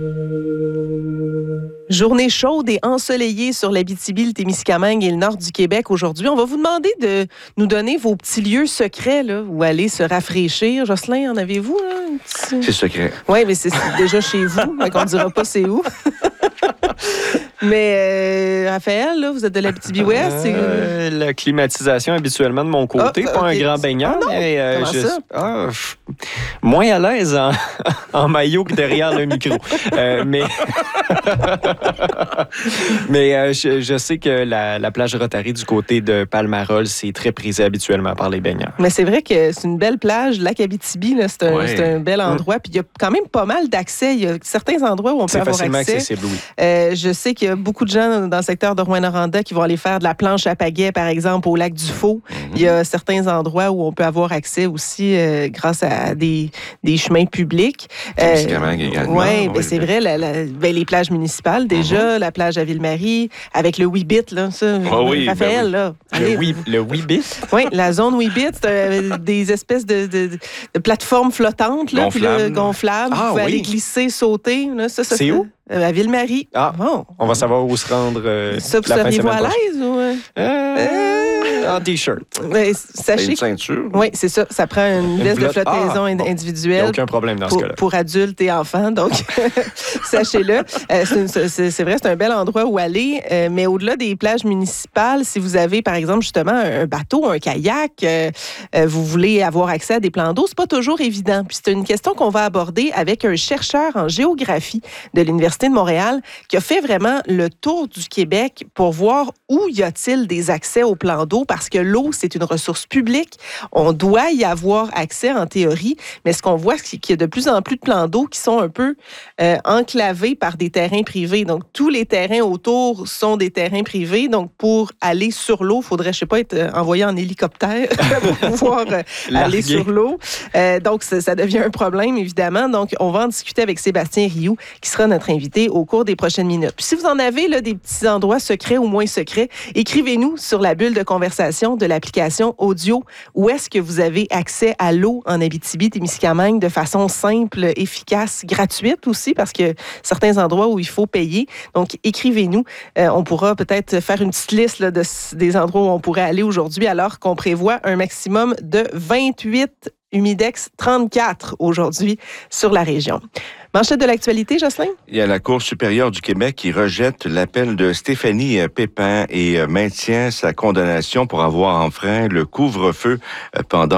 Journée chaude et ensoleillée sur l'Abitibi, le Témiscamingue et le nord du Québec aujourd'hui. On va vous demander de nous donner vos petits lieux secrets là, où aller se rafraîchir. Jocelyn, en avez-vous? Là, C'est secret. Oui, mais c'est déjà chez vous, donc on ne dira pas c'est où. Mais Raphaël, là, vous êtes de l'Abitibi-Ouest. La climatisation habituellement de mon côté, pas un grand baigneur. Oh non! Mais, Comment ça? Moins à l'aise en maillot que derrière le micro. Mais je sais que la plage Rotary du côté de Palmarol, c'est très prisé habituellement par les baigneurs. Mais c'est vrai que c'est une belle plage. Lac Abitibi, là, c'est un bel endroit. Puis il y a quand même pas mal d'accès. Il y a certains endroits où on peut avoir accès. C'est facilement accessible, oui. Je sais qu'il y a beaucoup de gens dans le secteur de Rouyn-Noranda qui vont aller faire de la planche à pagaie, par exemple, au lac du Faux. Il y a certains endroits où on peut avoir accès aussi grâce à des chemins publics. Également. Oui, c'est vrai. Les plages municipales, déjà, la plage à Ville-Marie, avec le Weebit, là, ça. Raphaël, là. Le Weebit? Oui, la zone Weebit, c'est des espèces de plateformes flottantes, là, gonflables. Vous pouvez aller glisser, sauter. Là, c'est où? À Ville-Marie. Ah, bon. On va savoir où se rendre. Ça, vous seriez-vous à l'aise ou? En T-shirt. Sachez une ceinture. Oui, c'est ça. Ça prend une veste de flottaison individuelle. Il n'y a aucun problème dans ce cas-là. Pour adultes et enfants, donc sachez-le. C'est vrai, c'est un bel endroit où aller, mais au-delà des plages municipales, si vous avez, par exemple, justement, un bateau, un kayak, vous voulez avoir accès à des plans d'eau, c'est pas toujours évident. Puis c'est une question qu'on va aborder avec un chercheur en géographie de l'Université de Montréal qui a fait vraiment le tour du Québec pour voir où y a-t-il des accès aux plans d'eau, parce que l'eau, c'est une ressource publique. On doit y avoir accès en théorie, mais ce qu'on voit, c'est qu'il y a de plus en plus de plans d'eau qui sont un peu enclavés par des terrains privés. Donc, tous les terrains autour sont des terrains privés. Donc, pour aller sur l'eau, il faudrait, je sais pas, être envoyé en hélicoptère pour pouvoir aller sur l'eau. Donc, ça devient un problème, évidemment. Donc, on va en discuter avec Sébastien Rioux, qui sera notre invité au cours des prochaines minutes. Puis, si vous en avez là, des petits endroits secrets ou moins secrets, écrivez-nous sur la bulle de conversation de l'application audio. Où est-ce que vous avez accès à l'eau en Abitibi-Témiscamingue de façon simple, efficace, gratuite aussi, parce que certains endroits où il faut payer. Donc, écrivez-nous. On pourra peut-être faire une petite liste là, des endroits où on pourrait aller aujourd'hui, alors qu'on prévoit un maximum de 28 humidex 34 aujourd'hui sur la région. Manchette de l'actualité, Jocelyn? Il y a la Cour supérieure du Québec qui rejette l'appel de Stéphanie Pépin et maintient sa condamnation pour avoir enfreint le couvre-feu pendant